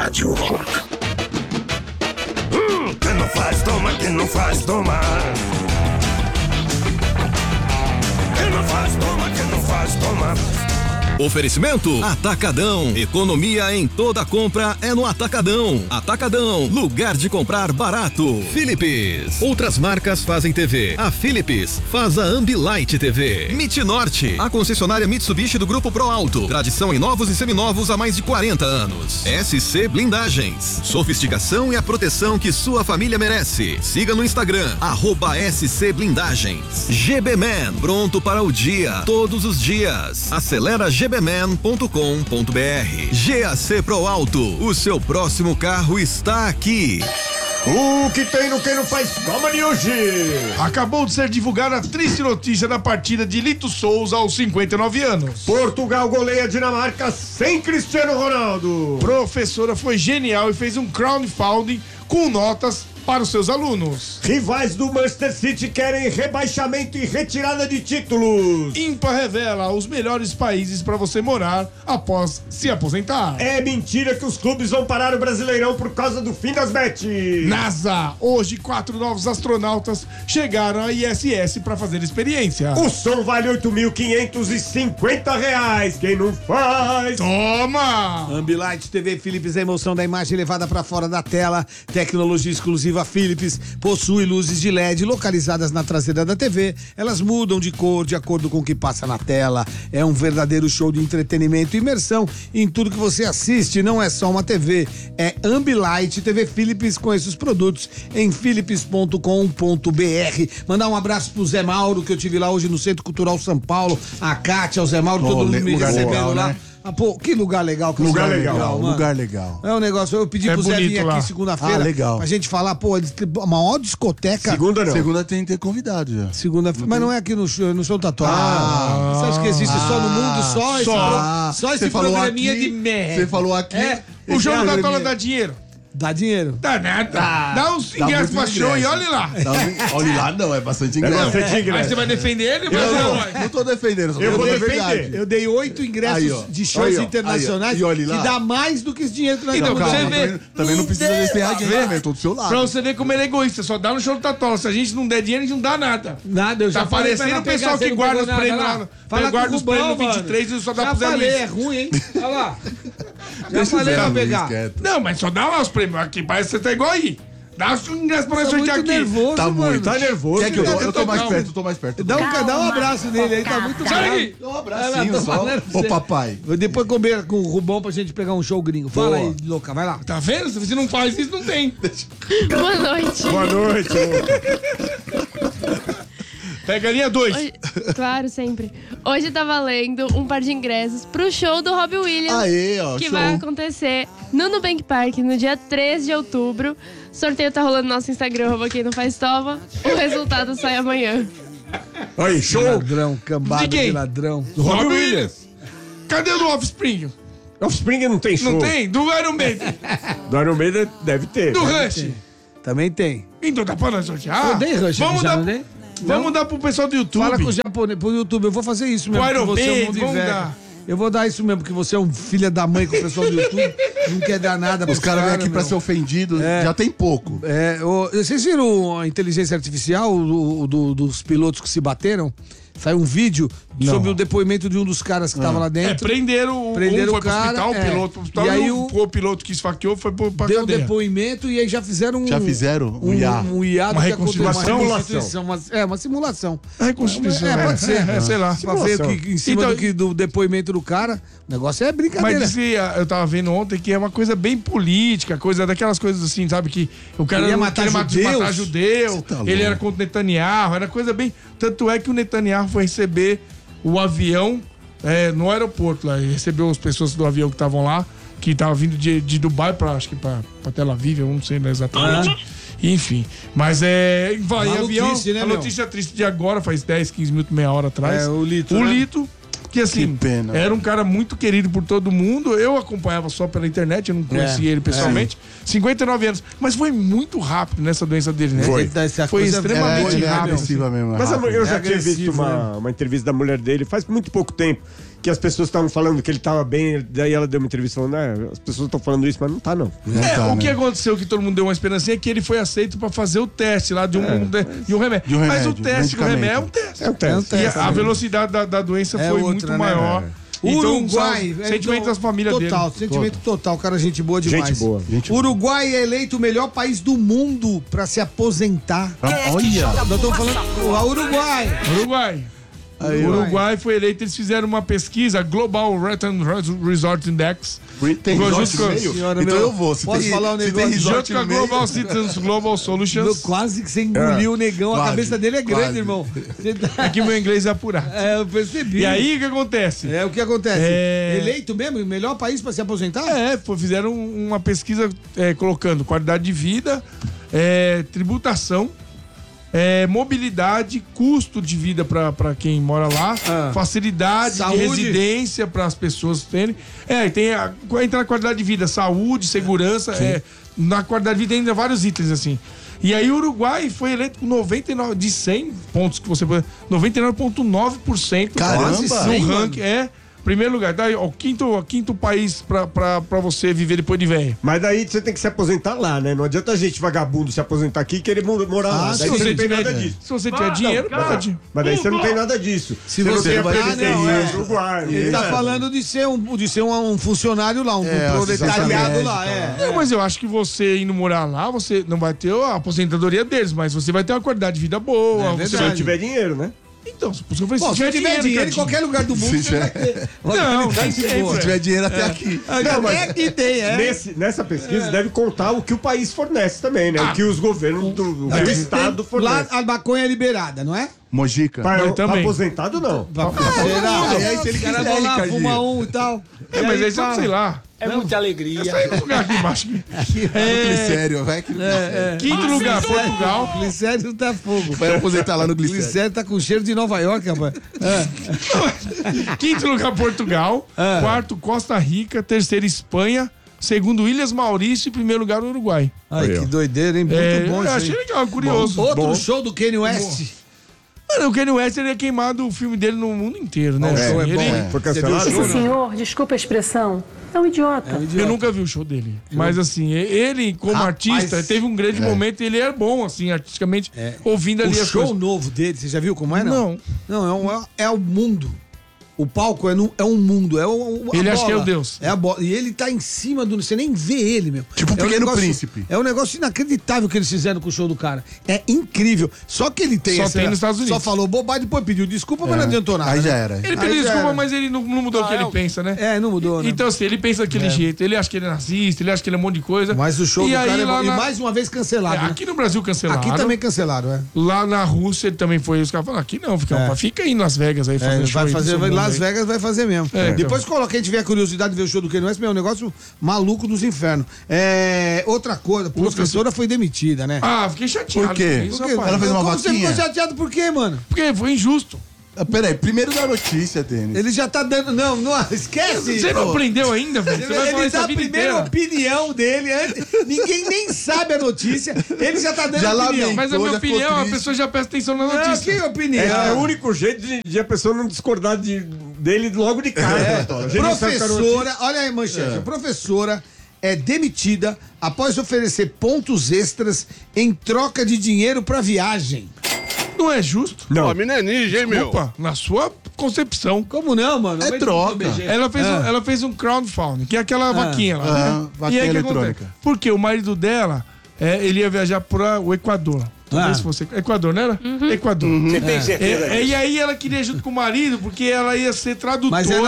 Rádio Rock. Quem não faz, toma, quem não faz, toma. Quem não faz, toma, quem não faz, toma. Oferecimento Atacadão. Economia em toda compra é no Atacadão. Atacadão, lugar de comprar barato. Philips. Outras marcas fazem TV. A Philips faz a Ambilight TV. MIT Norte, a concessionária Mitsubishi do Grupo Pro Alto. Tradição em novos e seminovos há mais de 40 anos. SC Blindagens. Sofisticação e a proteção que sua família merece. Siga no Instagram, @SC Blindagens. GB Man, pronto para o dia, todos os dias. Acelera gbman.com.br. GAC Pro Alto, o seu próximo carro está aqui. O que tem no Quem Não Faz Toma de hoje? Acabou de ser divulgada a triste notícia da partida de Lito Souza aos 59 anos. Portugal goleia a Dinamarca sem Cristiano Ronaldo. Professora foi genial e fez um crowdfunding com notas para os seus alunos. Rivais do Manchester City querem rebaixamento e retirada de títulos. INPA revela os melhores países para você morar após se aposentar. É mentira que os clubes vão parar o Brasileirão por causa do fim das bets. NASA, hoje 4 novos astronautas chegaram à ISS para fazer experiência. O som vale R$8.550. Quem não faz? Toma! Ambilight TV Philips, a emoção da imagem levada para fora da tela. Tecnologia exclusiva Philips, possui luzes de LED localizadas na traseira da TV. Elas mudam de cor de acordo com o que passa na tela. É um verdadeiro show de entretenimento e imersão em tudo que você assiste. Não é só uma TV, é Ambilight TV Philips. Conheça os produtos em philips.com.br. Mandar um abraço pro Zé Mauro, que eu tive lá hoje no Centro Cultural São Paulo. A Kátia, o Zé Mauro, todo mundo me recebendo lá. Né? Ah, pô, que lugar legal que lugar legal, mano. Lugar legal. É um negócio, eu pedi pro Zé vir aqui segunda-feira legal. pra gente falar, pô, a maior discoteca. Segunda não. Segunda tem que ter convidado já. Segunda-feira, mas não é aqui no show Tatuagem. Você acha que existe só no mundo? Só esse programinha de merda. Você falou aqui. O jogo da Tatuagem dá dinheiro. Dá dinheiro? Dá nada. Dá uns ingressos pra show e olha lá. Olha lá, não, é bastante ingresso. Mas você vai defender ele? Não tô defendendo, só eu vou defender. Verdade. Eu dei 8 ingressos de shows internacionais que dá mais do que esse dinheiro que nós então, damos. você vê. Também não precisa desse dinheiro, eu tô do seu lado. Pra você ver como ele é egoísta, só dá no show do Tatola. Se a gente não der dinheiro, a gente não dá nada. Nada, eu já tá parecendo o pessoal que guarda os prêmios lá. Guarda os prêmios no 23 e só dá pro Zé Luiz. É ruim, hein? Olha lá. Já falei pra pegar. Não, mas só dá lá os prêmios aqui. Parece que você tá igual aí. Dá os ingressos pra nós sortear aqui. Nervoso, tá muito. Tá nervoso. Quer que eu tô mais perto, eu tô mais perto. Dá um abraço nele aí, tá muito bravo. Dá um abracinho só. Ô, papai. Vou depois comer com o Rubão pra gente pegar um show gringo. Fala aí, louca, vai lá. Tá vendo? Se você não faz isso, não tem. Boa noite. Boa noite, louca. Pega a linha 2. Claro, sempre. Hoje tá valendo um par de ingressos pro show do Robbie Williams. Aê, ó, que show. vai acontecer no Nubank Park no dia 3 de outubro. Sorteio tá rolando no nosso Instagram, @quem não faz toma. O resultado sai amanhã. Aí, show. Ladrão, cambada de ladrão. Do Robbie Williams. Cadê o do Offspring? Offspring não tem show. Não tem? Do Iron Maiden. Do Iron Maiden deve ter. Do Rush. Também tem. Então tá pra nós sortear? Eu dei Rush, vamos já dar, não dei? Vamos dar pro pessoal do YouTube. Fala com o japonês, pro YouTube, eu vou fazer isso mesmo. O Iron você é um Maiden, mundo vamos velho. dar. Eu vou dar isso mesmo, porque você é um filho da mãe com o pessoal do YouTube. Não quer dar nada Os caras vêm aqui pra ser ofendidos, já tem pouco. Vocês viram a inteligência artificial dos pilotos que se bateram? Saiu um vídeo sobre o depoimento de um dos caras que tava lá dentro. Prenderam o foi cara, pro hospital, o piloto pro hospital, e aí o piloto que esfaqueou foi pra deu cadeia. depoimento e aí já fizeram um IA. Uma reconstituição. Uma simulação. Reconstituição. Pode ser. Sei lá. Pra ver que, em cima do depoimento do cara, o negócio é brincadeira. Mas eu tava vendo ontem que é uma coisa bem política, coisa daquelas coisas assim, sabe? Que o cara ia matar judeu, ele era contra o Netanyahu, era coisa bem... Tanto é que o Netanyahu foi receber o avião no aeroporto lá. Ele recebeu as pessoas do avião que estavam lá, que estavam vindo de Dubai acho que pra Tel Aviv, eu não sei exatamente. Enfim, mas vai em avião, né, a notícia triste de agora, faz 10, 15 minutos, meia hora atrás. O Lito, que assim, era um cara muito querido por todo mundo. Eu acompanhava só pela internet, eu não conhecia ele pessoalmente. 59 anos. Mas foi muito rápido nessa doença dele, né? Foi extremamente rápido. Mas eu já tinha visto uma entrevista da mulher dele faz muito pouco tempo, que as pessoas estavam falando que ele tava bem, daí ela deu uma entrevista falando, as pessoas estão falando isso, mas não tá, não. O que aconteceu, que todo mundo deu uma esperancinha, é que ele foi aceito pra fazer o teste lá de um remédio. Mas o teste do remédio é um teste. É um teste. E a velocidade da doença foi muito maior. Então, Uruguai. sentimento das famílias dele. Sentimento total, cara, gente boa demais. Gente boa. Uruguai é eleito o melhor país do mundo pra se aposentar. Olha. Nós estamos falando. Uruguai. O Uruguai foi eleito, eles fizeram uma pesquisa, Global Return Resort Index. Tem resort no meio? Senhora, Então meu, eu vou. Se posso tem, falar um se tem negócio? resort Junto com a no meio... Global Citizens Global Solutions. Quase que você engoliu o negão, a Quase, cabeça dele é grande, quase. irmão. Você tá- Aqui meu inglês é apurado. eu percebi. E aí, o que acontece? O que acontece? Eleito mesmo, o melhor país pra se aposentar? Fizeram uma pesquisa colocando qualidade de vida, tributação, mobilidade, custo de vida para quem mora lá, facilidade Saúde. de residência para as pessoas terem. Entra na qualidade de vida, saúde, segurança. Na qualidade de vida ainda vários itens assim. E aí o Uruguai foi eleito com 99 de 100 pontos que você pode, 99,9% no ranking. Primeiro lugar, daí, o quinto país pra você viver depois de velho. Mas daí você tem que se aposentar lá, né? Não adianta a gente vagabundo se aposentar aqui e querer morar lá. Se Daí você não tem tiver, nada disso. se você tiver dinheiro, pode. Mas daí você não tem nada disso. Se não você tem a vai- previdência do Uruguai. Ele tá falando de ser um funcionário lá, um proletariado lá. Não, mas eu acho que você indo morar lá, você não vai ter a aposentadoria deles, mas você vai ter uma qualidade de vida boa. Se não tiver dinheiro, né? Então, por isso que eu falei, Bom, se tiver dinheiro em qualquer lugar do mundo, você vai ter. Não, tem Se sempre. tiver dinheiro até aqui. Não, mas Aqui tem, nessa pesquisa deve contar o que o país fornece também, né? O que os governos do Estado Lá fornecem. a maconha é liberada, não é? Mojica. Para também. aposentado, não. Será? aí se ele Os caras quiser, vão lá, Ricardinho. fuma um e tal. Mas aí só sei lá. É muita alegria. Essa aí no lugar aqui embaixo. Glicério, vai que... Quinto lugar, Portugal. Glicério tá fogo. Vai aposentar lá no Glicério. Glicério tá com cheiro de Nova York, rapaz. Quinto lugar, Portugal. Quarto, Costa Rica. Terceiro, Espanha. Segundo, Ilhas Maurício. E primeiro lugar, Uruguai. Ai, que doideira, hein? Muito bom eu isso achei aí. legal, curioso. Outro show do Kanye West. Mano, o Kanye West ele é queimado o filme dele no mundo inteiro, né? O show é Ele- bom. Foi cancelado? Esse senhor, desculpa a expressão, é um idiota. Eu nunca vi o show dele. Mas assim, ele como artista, teve um grande momento e ele é bom, assim, artisticamente, ouvindo ali O as show coisas. novo dele, você já viu como é, Não. Não, é o mundo. O palco é um mundo, a Ele acha bola. que é o Deus. É a bola. E ele tá em cima do... Você nem vê ele, meu. Tipo o um Pequeno negócio- Príncipe. É um negócio inacreditável que eles fizeram com o show do cara. É incrível. Só que ele tem Só tem nos Estados Unidos. Só falou bobagem, depois pediu desculpa, mas não adiantou nada. Aí já né? era. Ele Aí pediu já desculpa, era. mas ele não mudou o que ele pensa, né? Não mudou, né? Então, assim, ele pensa daquele jeito. Ele acha que ele é nazista, ele acha que ele é um monte de coisa. Mas o show E do aí, cara é lá bom. E na- mais uma vez cancelado. né? Aqui no Brasil cancelaram. Aqui também cancelaram, é. Lá na Rússia ele também foi. Os caras falaram, aqui não, fica aí em Las Vegas aí fazendo show. Vai aí fazer, do seu mundo Las aí. Vegas vai fazer mesmo. então. Depois coloca, quem tiver curiosidade de ver o show do Kanye West, meu, é um negócio maluco dos infernos. Outra coisa, a professora foi demitida, né? Ah, fiquei chateado. Por quê? com isso, Por quê? rapaz. Ela fez uma Como você vaquinha? ficou chateado por quê, mano? Porque foi injusto. Peraí, primeiro da notícia, Denis. Ele já tá dando. Não, esquece. Você não pô. aprendeu ainda, velho? Você vai falar Ele isso a dá a vida primeira inteira. opinião dele. Ninguém nem sabe a notícia. Ele já tá dando Já opinião. lamento. Mas a minha Já ficou opinião, a triste. pessoa já presta atenção na Não, notícia. que opinião? É o único jeito de a pessoa não discordar dele logo de cara. A gente não sabe que era notícia. Professora, olha aí, manchete. A professora é demitida após oferecer pontos extras em troca de dinheiro pra viagem. Não é justo? Não. Homem não é ninja, hein, meu? Opa, na sua concepção. Como não, mano? É troca. Ela fez um crowdfunding, que é aquela vaquinha lá, né? vaquinha E aí, o que eletrônica. acontece? Porque o marido dela, ele ia viajar para o Equador. Talvez fosse Equador, não era? Equador. Você tem certeza disso? E aí ela queria ir junto com o marido, porque ela ia ser tradutora. Mas ela